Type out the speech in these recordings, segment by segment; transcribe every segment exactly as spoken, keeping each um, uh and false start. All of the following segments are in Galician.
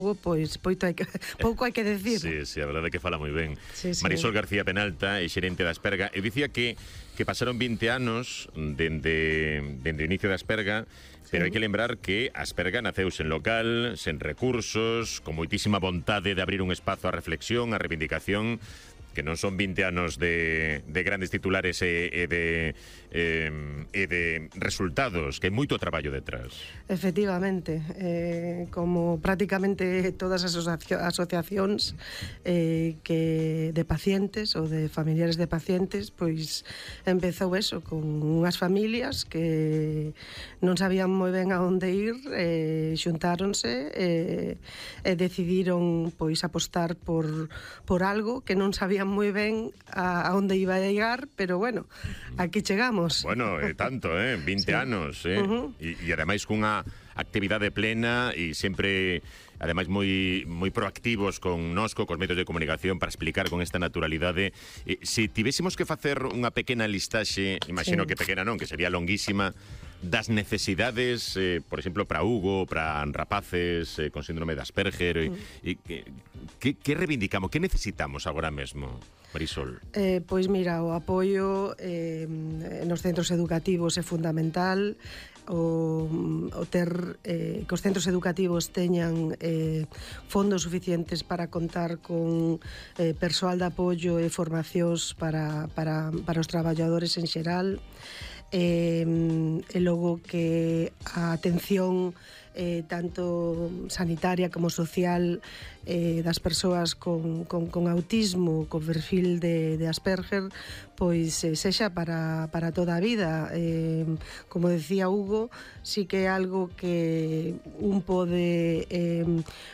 pois poito hai que, pouco hai que decir. Sí, sí, a verdade é que fala moi ben. Sí, sí. Marisol García Penalta é xerente da Asperga. Eu dicía que que pasaron vinte anos dende dende o inicio da Asperga, pero hai que lembrar que a Asperga naceu sen local, sen recursos, con moitísima vontade de abrir un espazo á reflexión, á reivindicación, que non son vinte anos de, de grandes titulares e, e, de, eh, e de resultados, que hai moito traballo detrás. Efectivamente, eh, como prácticamente todas as asocia asociacións eh, que de pacientes ou de familiares de pacientes, pois empezou eso, con unhas familias que non sabían moi ben a onde ir, eh, xuntáronse e, e decidiron pois apostar por, por algo que non sabían moi ben a, a onde iba a llegar, pero bueno, aquí chegamos. Bueno, eh, tanto, eh, vinte sí. anos, eh, uh -huh. e, e ademais cunha actividade plena e sempre ademais moi moi proactivos con nosco, cos medios de comunicación para explicar con esta naturalidade. Eh, se tivésemos que facer unha pequena listaxe, imagino sí. que pequena non, que sería longuísima, das necesidades, eh, por exemplo, para Hugo, para rapaces eh, con síndrome de Asperger, mm. e, e, que, que reivindicamos, que necesitamos agora mesmo, Marisol? Eh, pois mira, o apoio eh, nos centros educativos é fundamental, o, o ter eh, que os centros educativos teñan eh, fondos suficientes para contar con eh, persoal de apoio e formacións para, para, para os traballadores en xeral, e, e logo que a atención eh, tanto sanitaria como social eh, das persoas con, con, con autismo, con perfil de, de Asperger, pois eh, sexa para, para toda a vida. Eh, como decía Hugo, sí que é algo que un pode eh,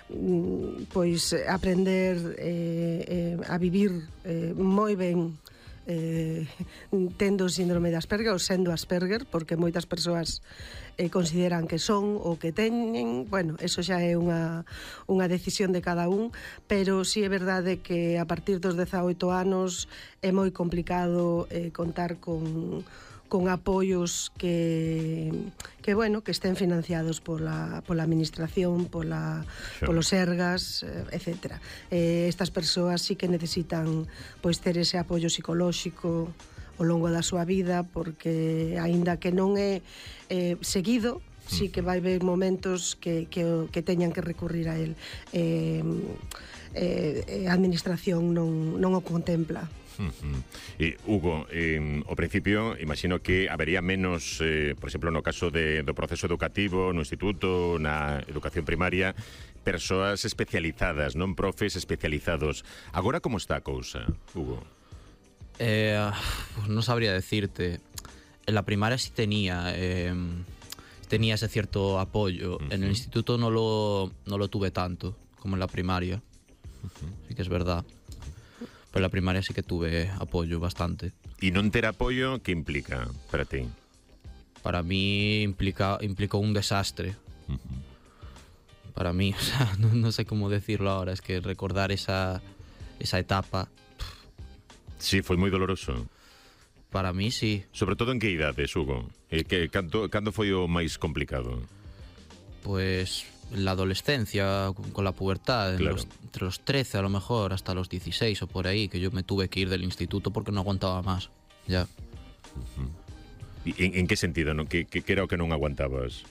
pois aprender eh, eh, a vivir eh, moi ben Eh, tendo síndrome de Asperger ou sendo Asperger, porque moitas persoas eh, consideran que son ou que teñen, bueno, eso xa é unha, unha decisión de cada un, pero sí é verdade que a partir dos dezaoito anos é moi complicado eh, contar con con apoios que, que bueno, que estén financiados pola, pola administración, pola, sure. polos Sergas, etcétera. Eh, estas persoas sí que necesitan pois ter ese apoio psicolóxico ao longo da súa vida, porque aínda que non é eh, seguido, sí que vai haber momentos que, que, que teñan que recurrir a él. Eh, eh, a administración non, non o contempla. Uh -huh. E, Hugo, eh, ao principio imagino que habería menos, eh, por exemplo, no caso de, do proceso educativo no instituto, na educación primaria, persoas especializadas, non profes especializados. Agora como está a cousa, Hugo? Eh, pues non sabría decirte. En la primaria sí tenía eh, tenía ese cierto apoyo. Uh -huh. En el instituto no lo, no lo tuve tanto como en la primaria. Uh -huh. Sí que es verdad. Pero en la primaria sí que tuve apoyo bastante. ¿Y non ter apoyo qué implica para ti? Para mí implica, implicó un desastre. Uh-huh. Para mí, o sea, no, no sé cómo decirlo ahora, es que recordar esa, esa etapa... Sí, foi moi doloroso. Para mí sí. Sobre todo en que idades, Hugo? Eh, que, cando, cando foi o máis complicado? Pues... la adolescencia, con la pubertad, claro. los, entre los trece a lo mejor hasta los dieciséis o por ahí, que yo me tuve que ir del instituto porque no aguantaba más, ya. Uh-huh. ¿En, en qué sentido? ¿No? ¿Qué, qué, qué era o que non aguantabas?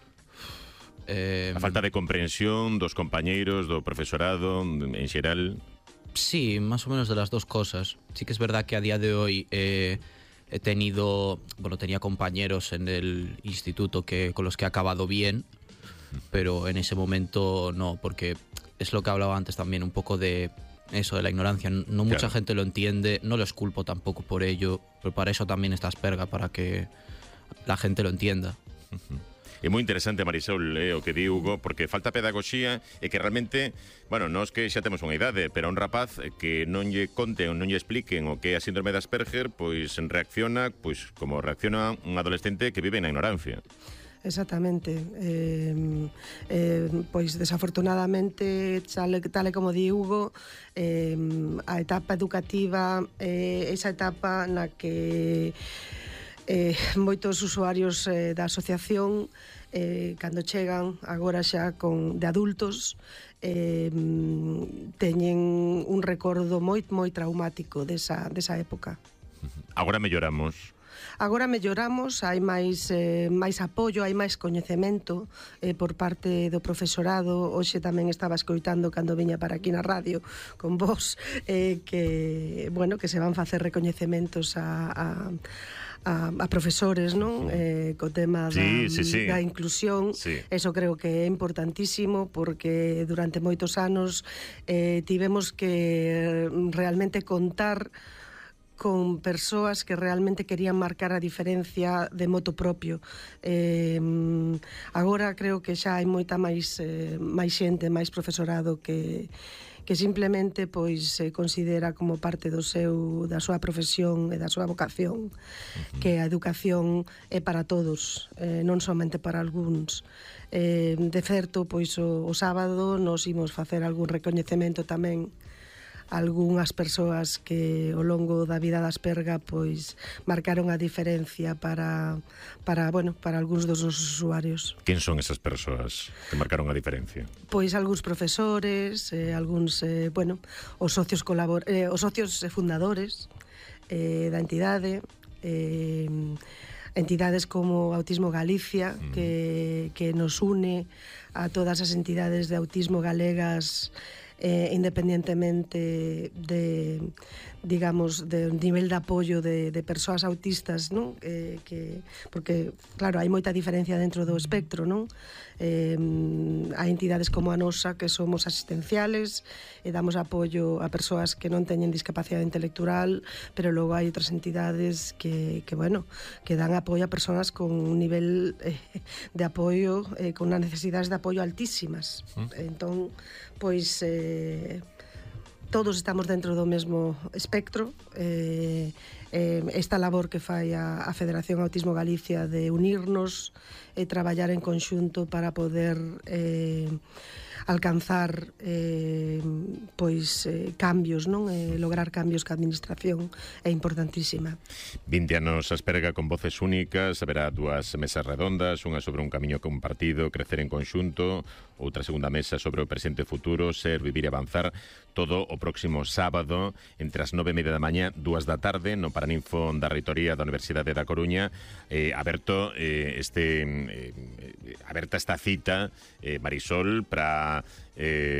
Eh, a falta de comprensión dos compañeiros, do profesorado, en xeral? Sí, más o menos de las dos cosas. Sí que es verdad que a día de hoy eh, he tenido, bueno, tenía compañeros en el instituto que, con los que he acabado bien, pero en ese momento no, porque es lo que hablaba antes también, un poco de eso, de la ignorancia. No mucha claro. gente lo entiende, no los culpo tampoco por ello, pero para eso también está Asperga, para que la gente lo entienda. Uh-huh. É moi interesante, Marisol, eh, o que di Hugo, porque falta pedagogía e que realmente, bueno, nós que xa temos unha idade, pero a un rapaz que non lle conten ou non lle expliquen o que é a síndrome de Asperger, pois reacciona pois como reacciona un adolescente que vive na ignorancia. Exactamente. Eh, eh, pois desafortunadamente, tal, tal e como di Hugo, eh, a etapa educativa é eh, esa etapa na que eh, moitos usuarios eh, da asociación eh, cando chegan agora xa con de adultos, eh, teñen un recordo moi moi traumático desa, desa época. Agora melloramos. Agora melloramos, hai máis eh, máis apoio, hai máis coñecemento eh, por parte do profesorado. Hoxe tamén estaba escoitando cando viña para aquí na radio con vos eh, que, bueno, que se van facer recoñecementos a, a A, a profesores, non? Eh, co tema da, sí, sí, sí. da inclusión. Sí. Eso creo que é importantísimo porque durante moitos anos eh, tivemos que realmente contar con persoas que realmente querían marcar a diferencia de moto propio. Eh, agora creo que xa hai moita máis, eh, máis xente, máis profesorado que que simplemente pois se considera como parte do seu da súa profesión e da súa vocación, uh-huh. que a educación é para todos, eh, non somente para algúns. Eh, de certo, pois o, o sábado nos imos facer algún recoñecemento tamén algunhas persoas que ao longo da vida da Asperga pois marcaron a diferencia para para, bueno, para algúns dos nosos usuarios. Quen son esas persoas que marcaron a diferencia? Pois algúns profesores, eh, algúns, eh, bueno, os socios colabor eh, os socios fundadores eh, da entidade, eh, entidades como Autismo Galicia, mm. que, que nos une a todas as entidades de autismo galegas, eh, independientemente de, digamos, del nivel de apoio de, de persoas autistas, non? Eh, que, porque, claro, hai moita diferencia dentro do espectro, non? Eh, hai entidades como a nosa que somos asistenciales e damos apoio a persoas que non teñen discapacidade intelectual, pero logo hai outras entidades que, que bueno, que dan apoio a persoas con un nivel eh, de apoio, eh, con unas necesidades de apoio altísimas. Mm. Entón, pois eh, todos estamos dentro do mesmo espectro. eh, eh, esta labor que fai a, a Federación Autismo Galicia de unirnos e traballar en conxunto para poder eh, alcanzar eh, pois eh, cambios, non? Eh, lograr cambios que a administración é importantísima. vinte anos Asperga con voces únicas, haberá dúas mesas redondas, unha sobre un camiño compartido, crecer en conxunto, outra segunda mesa sobre o presente e futuro, ser, vivir e avanzar, todo o próximo sábado entre as nove e media da mañá, dúas da tarde, no Paraninfo da Reitoría da Universidade da Coruña. eh, aberto eh, este eh, aberta esta cita, eh, Marisol, para eh,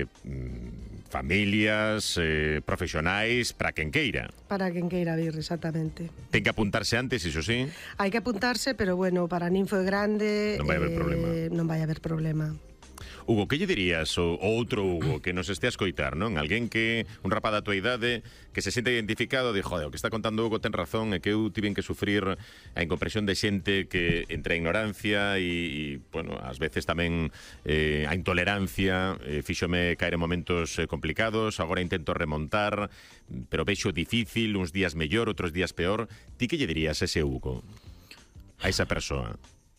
familias, eh, profesionais, para quen queira. Para quen queira vir, exactamente. Ten que apuntarse antes, iso sí? Hai que apuntarse, pero bueno, para Ninfo é grande, non vai haber eh, problema. Non vai haber problema. Hugo, que lle dirías o outro Hugo que nos este a escoitar, non? Alguén que, un rapaz da tua idade, que se sente identificado, de, joder, o que está contando Hugo ten razón, e que eu tiven que sufrir a incompresión de xente que entre a ignorancia e, e bueno, ás veces tamén eh, a intolerancia, eh, fíxome caer en momentos eh, complicados, agora intento remontar, pero vexo difícil, uns días mellor, outros días peor. Ti que lle dirías a ese Hugo, a esa persoa?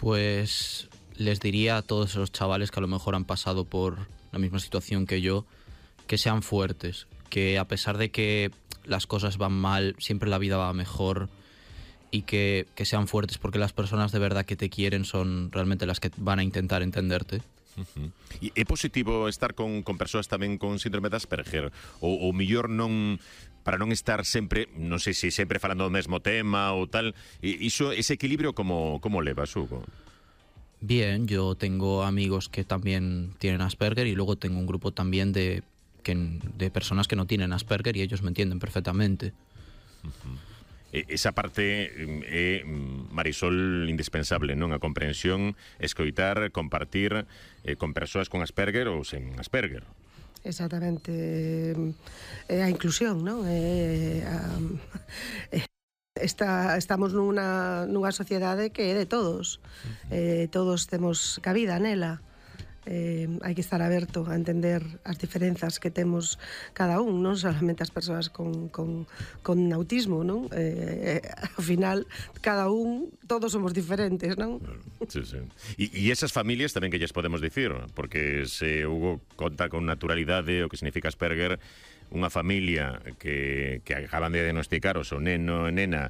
Pues les diría a todos esos chavales que a lo mejor han pasado por la misma situación que yo, que sean fuertes, que a pesar de que las cosas van mal, siempre la vida va mejor, y que, que sean fuertes, porque las personas de verdad que te quieren son realmente las que van a intentar entenderte. Uh-huh. E é positivo estar con, con persoas tamén con síndrome de Asperger? Ou, ou millor non, para non estar sempre, non sei se sempre falando do mesmo tema ou tal, e iso, ese equilibrio como, como levas, Hugo? Bien, yo tengo amigos que también tienen Asperger y luego tengo un grupo también de, que, de personas que no tienen Asperger y ellos me entienden perfectamente. Uh-huh. Esa parte é, Marisol, indispensable, non? A comprensión, escoitar, compartir eh, con persoas con Asperger ou sen Asperger. Exactamente. É a inclusión, non? É a... É... Está, estamos nunha, nunha sociedade que é de todos. Uh-huh. eh, todos temos cabida nela. Eh, hai que estar aberto a entender as diferenzas que temos cada un, non solamente as persoas con, con, con autismo, non? Eh, eh, ao final, cada un, todos somos diferentes, non? Sí, sí. E, e esas familias tamén que lles podemos dicir, porque se Hugo conta con naturalidade o que significa Asperger, unha familia que, que acaban de diagnosticar o seu neno e nena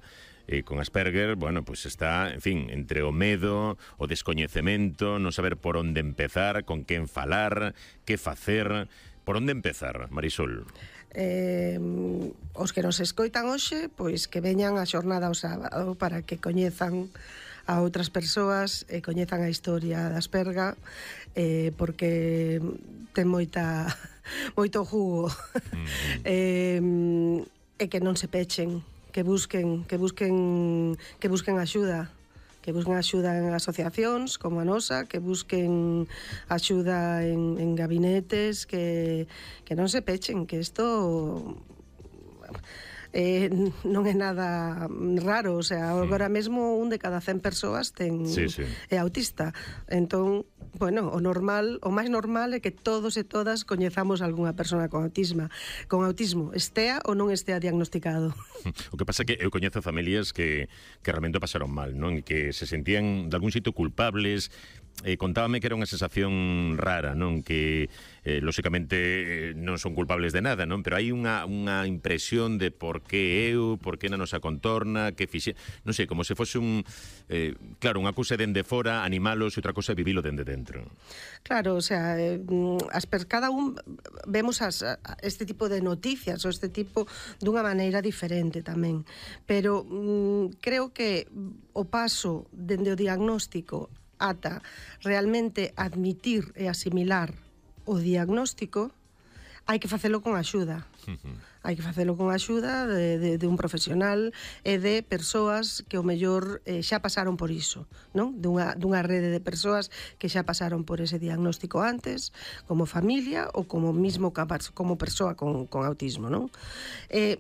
eh, con Asperger, bueno, pues está, en fin, entre o medo, o descoñecemento, non saber por onde empezar, con quen falar, que facer. Por onde empezar, Marisol? Eh, os que nos escoitan hoxe, pois que veñan a xornada ao sábado para que coñezan a outras persoas e coñezan a historia da Asperga, eh, porque ten moita moito jugo. Mm-hmm. eh, e que non se pechen, que busquen, que busquen, que busquen axuda, que busquen axuda en asociacións como a nosa, que busquen axuda en, en gabinetes, que, que non se pechen, que isto eh, non é nada raro, o sea, agora mesmo un de cada cen persoas ten sí, sí. é autista. Entón, bueno, o normal, o máis normal é que todos e todas coñezamos algunha persona con autismo, con autismo, estea ou non estea diagnosticado. O que pasa é que eu coñezo familias que, que realmente pasaron mal, non? E que se sentían de algún xeito culpables. Eh, contábame que era unha sensación rara, non? Que, eh, lóxicamente, eh, non son culpables de nada, non? Pero hai unha, unha impresión de por que eu, por que na nosa contorna, que fixe... Non sei, como se fose un... Eh, claro, unha cousa dende fora, animalos, e outra cousa vivilo dende dentro. Claro, o sea, eh, as per cada un vemos as, este tipo de noticias ou este tipo dunha maneira diferente tamén. Pero mm, creo que o paso dende o diagnóstico ata realmente admitir e asimilar o diagnóstico, hai que facelo con axuda. Uh-huh. Hai que facelo con axuda de, de, de un profesional e de persoas que o mellor eh, xa pasaron por iso, non? Dunha, dunha rede de persoas que xa pasaron por ese diagnóstico antes, como familia ou como mismo como persoa con, con autismo, non? Eh,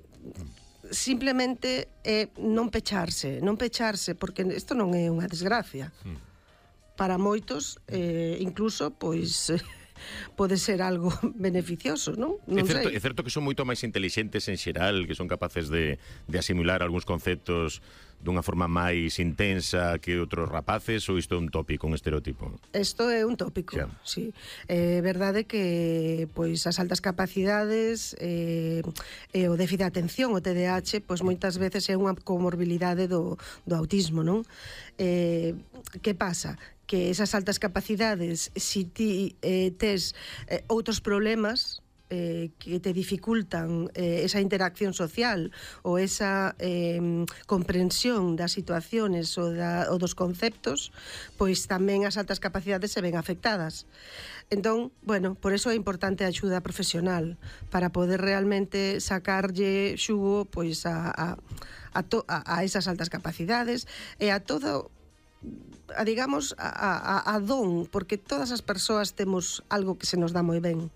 simplemente eh, non pecharse, non pecharse, porque isto non é unha desgracia. Uh-huh. Para moitos, eh, incluso, pois, eh, pode ser algo beneficioso, non? Non é, certo, sei. É certo que son moito máis intelixentes en xeral, que son capaces de, de asimilar algúns conceptos dunha forma máis intensa que outros rapaces, ou isto é un tópico, un estereotipo? Isto é un tópico, yeah. Sí. É verdade que pois as altas capacidades e, e o déficit de atención, o T D A H, pois moitas veces é unha comorbilidade do, do autismo, non? Eh, que pasa? Que esas altas capacidades, si ti eh, tes eh, outros problemas eh, que te dificultan eh, esa interacción social ou esa eh, comprensión das situaciones ou, da, ou dos conceptos, pois tamén as altas capacidades se ven afectadas. Entón, bueno, por eso é importante a axuda profesional para poder realmente sacarlle xugo pois a, a, a, to, a, a esas altas capacidades e a todo a, digamos, a, a, a don, porque todas as persoas temos algo que se nos dá moi ben.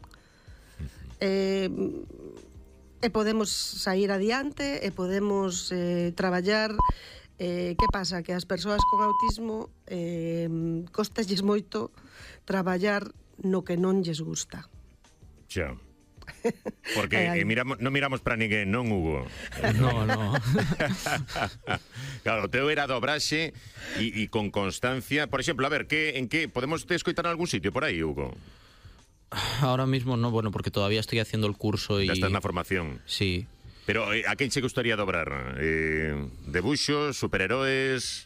Eh, e podemos sair adiante e podemos eh, traballar. Eh, que pasa? Que as persoas con autismo eh, costalles moito traballar no que non lles gusta. Xa. Porque eh, miramos, non miramos para ninguén, non, Hugo? No, no. Claro, o teu era dobraxe e, e con constancia. Por exemplo, a ver, que, en que podemos te escoitar en algún sitio por aí, Hugo? Ahora mismo no, bueno, porque todavía estoy haciendo el curso y... Ya estás na formación. Sí. Pero eh, a quen che gustaría dobrar? Eh, debuxos, superheroes...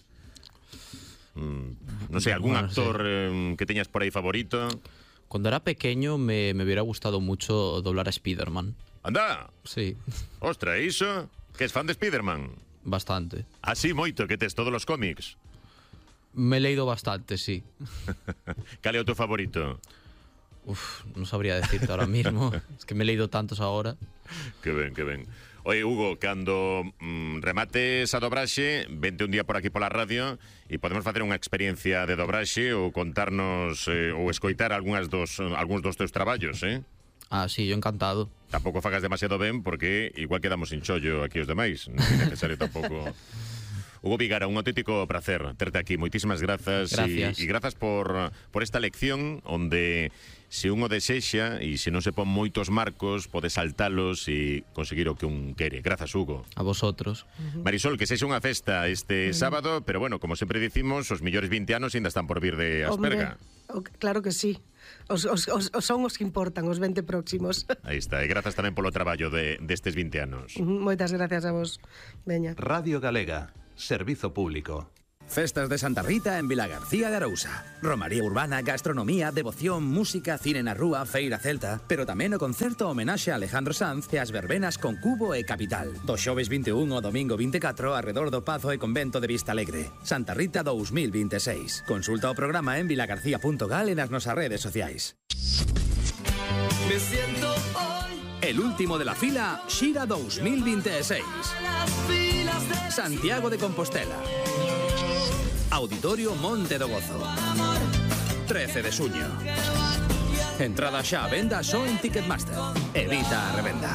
Mm, non sei, algún bueno, actor sí. eh, que teñas por aí favorito? Cuando era pequeño me, me hubiera gustado mucho doblar a Spider-Man. Anda. Sí. Ostra, iso? Que es fan de Spider-Man? Bastante. Así moito, que tes todos os cómics? Me he leído bastante, sí. Cal é o teu favorito? Uf, no sabría decirte ahora mismo. Es que me he leído tantos ahora. Que ben, que ben. Oye, Hugo, cando mm, remates a dobraxe, vente un día por aquí pola radio e podemos facer unha experiencia de dobraxe ou contarnos eh, ou escoitar algúns dos, algúns dos teus traballos, eh? Ah, sí, yo encantado. Tampouco fagas demasiado ben porque igual quedamos sin chollo aquí os demais. Non é necesario tampouco... Hugo Vigara, un auténtico placer terte aquí. Moitísimas grazas. Gracias. E grazas por, por esta lección onde se un o desexa e se non se pon moitos marcos pode saltalos e conseguir o que un quere. Grazas, Hugo. A vosotros. Uh-huh. Marisol, que sexa unha festa este uh-huh. sábado, pero bueno, como sempre dicimos, os millores vinte anos ainda están por vir de Asperga. Hombre, claro que sí. Os, os, os, os son os que importan, os vinte próximos. Aí está, e grazas tamén polo traballo de, destes vinte anos. Uh-huh. Moitas gracias a vos. Veña. Radio Galega. Servizo Público. Festas de Santa Rita en Vilagarcía de Arousa. Romaría urbana, gastronomía, devoción, música, cine na rúa, feira celta, pero tamén o concerto homenaxe a Alejandro Sanz e as verbenas con Cubo e Capital. Do xoves vinte e un ao domingo vinte e catro arredor do Pazo e Convento de Vista Alegre. Santa Rita dos mil veintiséis. Consulta o programa en vilagarcía punto gal e nas nosas redes sociais. Me siento hoy El último de la fila, Xira dos mil veintiséis. Santiago de Compostela. Auditorio Monte do Gozo. trece de xuño. Entrada xa a venda só en Ticketmaster. Evita a revenda.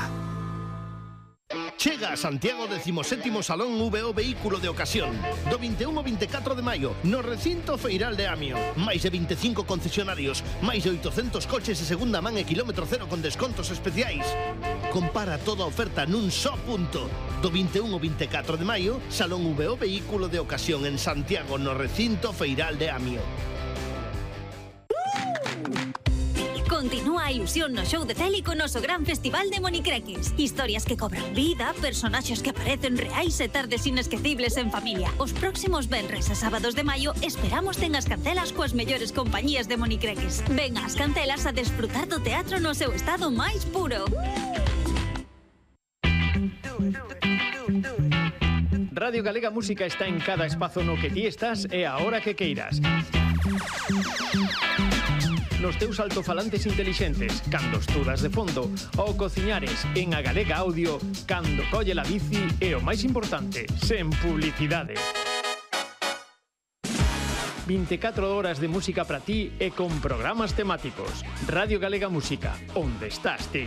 Chega a Santiago decimoséptimo Salón V O Vehículo de Ocasión do vinte e un ao vinte e catro de maio no recinto feiral de Amio. Máis de vinte e cinco concesionarios, máis de oitocentos coches de segunda man e kilómetro cero con descontos especiais. Compara toda a oferta nun só punto. Do vinte e un ao vinte e catro de maio, Salón V O Vehículo de Ocasión en Santiago no recinto feiral de Amio. Continúa a ilusión no show de Celi con noso gran festival de monicreques. Historias que cobran vida, personaxes que aparecen reais e tardes inesquecibles en familia. Os próximos venres e sábados de maio esperamos ten as cancelas coas mellores compañías de monicreques. Ven ás cancelas a desfrutar do teatro no seu estado máis puro. Radio Galega Música está en cada espazo no que ti estás e a hora que queiras. Nos teus altofalantes intelixentes, cando estudas de fondo, ou cociñares en a Galega Audio, cando colle la bici e o máis importante, sen publicidade. vinte e catro horas de música para ti e con programas temáticos. Radio Galega Música, onde estás ti?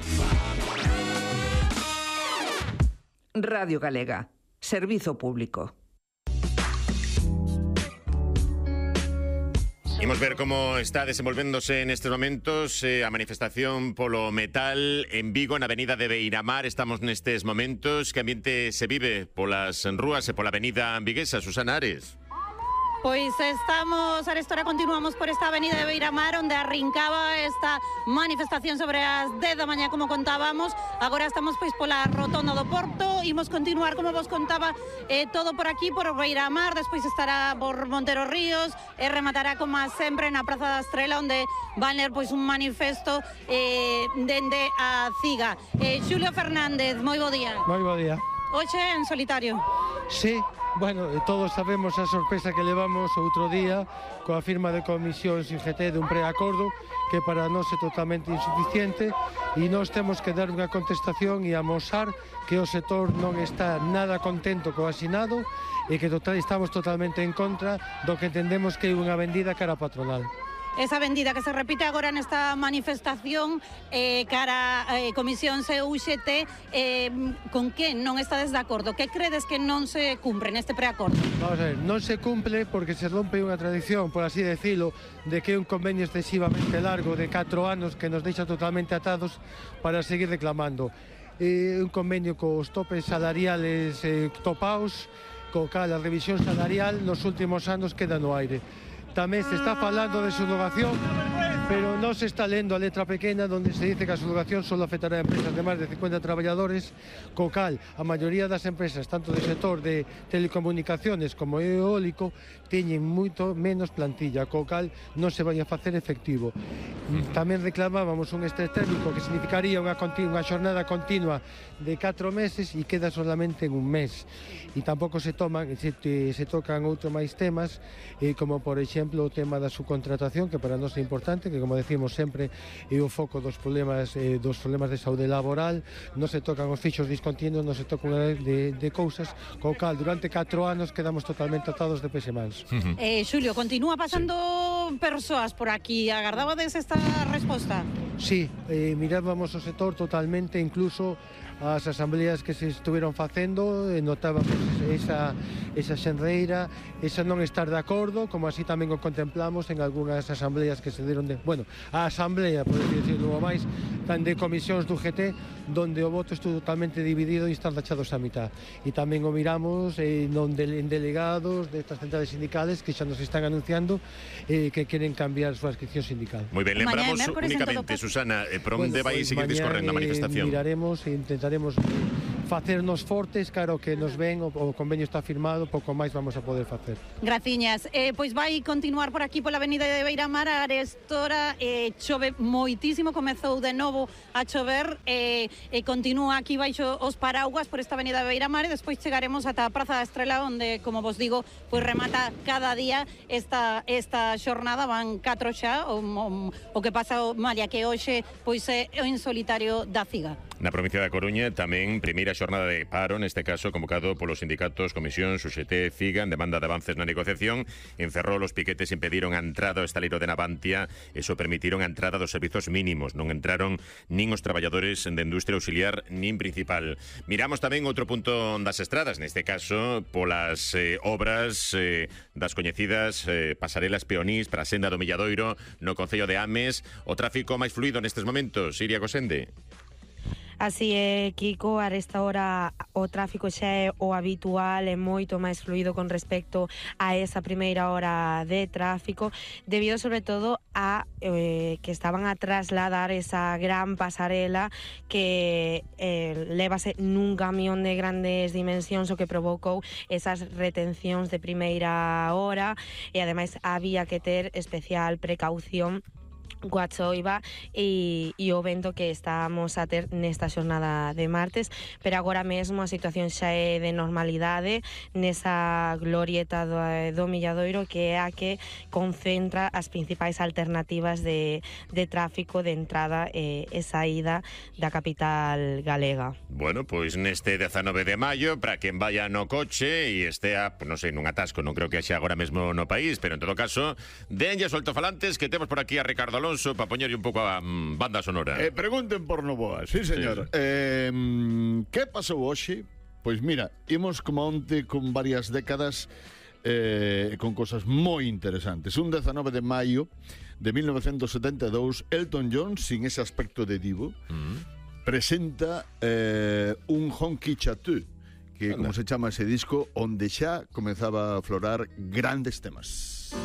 Radio Galega, Servizo Público. Imos ver como está desenvolvéndose en estes momentos eh, a manifestación polo metal en Vigo, na avenida de Beiramar. Estamos nestes momentos. Que ambiente se vive polas rúas e pola avenida viguesa, Susana Ares? Pois estamos, arestora continuamos por esta avenida de Beiramar onde arrincaba esta manifestación sobre as dez da mañá, como contábamos. Agora estamos pois pola rotonda do Porto. Imos continuar, como vos contaba, eh, todo por aquí, por Beiramar. Despois estará por Montero Ríos e rematará, como sempre, na Praza da Estrela, onde van ler pois un manifesto eh, dende a Ciga. Eh, Xulio Fernández, moi bo día. Moi bo día. Hoxe en solitario. Sí. Bueno, todos sabemos a sorpresa que levamos outro día coa firma de comisións I G T dun preacordo que para nós é totalmente insuficiente e nós temos que dar unha contestación e amosar que o sector non está nada contento co asinado e que total, estamos totalmente en contra do que entendemos que é unha vendida cara patronal. Esa vendida que se repite agora nesta manifestación eh, cara eh, Comisión C U X T, eh, con que non estades de acordo? Que credes que non se cumpre neste preacordo? Vamos a ver, non se cumple porque se rompe unha tradición, por así decirlo, de que é un convenio excesivamente largo de catro anos que nos deixa totalmente atados para seguir reclamando. É un convenio cos topes salariales eh, topaos, co cal a revisión salarial nos últimos anos queda no aire. Tamén se está falando de subrogación, pero non se está lendo a letra pequena onde se dice que a subrogación só afectará a empresas de máis de cincuenta traballadores, co cal a maioría das empresas, tanto do sector de telecomunicaciones como eólico, teñen moito menos plantilla, co cal non se vai a facer efectivo. Tamén reclamábamos un estrés técnico que significaría unha, unha xornada continua de catro meses e queda solamente en un mes. E tampouco se toman, se, se tocan outros máis temas, eh, como por exemplo o tema da subcontratación, que para nós é importante, que como decimos sempre é o foco dos problemas eh, dos problemas de saúde laboral. Non se tocan os fixos discontinuos, non se tocan de, de cousas, co cal durante catro anos quedamos totalmente atados de pés e mans. Eh, Xulio, continúa pasando sí. persoas por aquí. Agardabades esta resposta? Sí, eh, mirábamos o sector totalmente, incluso as asambleas que se estuveron facendo, e notábamos esa, esa xenreira, esa non estar de acordo, como así tamén o contemplamos en algunhas asambleas que se deron de... Bueno, a asamblea, por decirlo máis, tan de comisións do G T, donde o voto estuvo totalmente dividido e están rachados a mitad. E tamén o miramos eh, non de, en delegados destas centrales sindicales que xa nos están anunciando eh, que queren cambiar a súa inscripción sindical. Moi ben, lembramos únicamente, Susana, eh, por onde bueno, vai seguir discorrendo a manifestación? Eh, miraremos e intentaremos facernos fortes, claro que nos ven, o, o convenio está firmado, pouco máis vamos a poder facer. Graciñas. Eh, pois vai continuar por aquí pola avenida de Beiramar a arestora, eh, chove moitísimo, comezou de novo a chover e eh, eh, continúa aquí baixo os paraugas por esta avenida de Beiramar e despois chegaremos ata a Praza da Estrela onde, como vos digo, pois remata cada día esta, esta xornada, van catro xa, o, o, o que pasa o Malia que hoxe pois é o insolitario da Ciga. Na provincia da Coruña tamén primeira xornada de paro, neste caso convocado polos sindicatos Comisións, U X T, Ciga, en demanda de avances na negociación. En Ferrol os piquetes impediron a entrada ao estaleiro de Navantia, eso permitiron a entrada dos servizos mínimos. Non entraron nin os traballadores de industria auxiliar nin principal. Miramos tamén outro punto das estradas, neste caso polas eh, obras eh, das coñecidas eh, pasarelas peonís para a senda do Milladoiro no concello de Ames. O tráfico máis fluido nestes momentos, Iria Cosende. Así é, Kiko, a esta hora o tráfico xa é o habitual, é moito máis fluido con respecto a esa primeira hora de tráfico, debido sobre todo a eh, que estaban a trasladar esa gran pasarela que eh, lévase nun camión de grandes dimensións, o que provocou esas retencións de primeira hora, e ademais había que ter especial precaución coa choiva e, e o vento que estamos a ter nesta xornada de martes, pero agora mesmo a situación xa é de normalidade nesa glorieta do, do Milladoiro, que é a que concentra as principais alternativas de, de tráfico de entrada e, e saída da capital galega. Bueno, pois neste dezanove de maio, para quen vaya no coche e estea, non sei, nun atasco, non creo que haxa agora mesmo no país, pero en todo caso, denlle os altofalantes que temos por aquí a Ricardo Alonso para poñerlle un pouco a mm, banda sonora. Eh, pregunten por Novoa, sí, señor. Sí. Eh, que pasou hoxe? Pois mira, imos como onte con varias décadas eh, con cosas moi interesantes. Un dezanove de maio de mil novecentos setenta e dous, Elton John, sin ese aspecto de divo, mm. presenta eh, un Honky Chateau, que Anda. como se chama ese disco, onde xa comezaba a florar grandes temas.